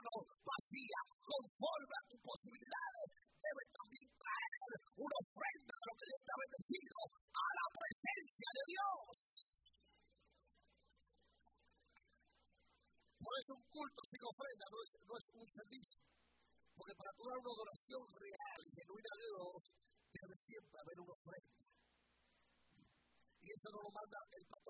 mano vacía, conforme a tus posibilidades, debes también traer una ofrenda de lo que Dios te ha bendecido a la presencia de Dios. Por eso un culto sin ofrenda no es un servicio. Porque para tú dar una adoración real y genuina a Dios, debe siempre haber una ofrenda. Y eso no lo manda el pastor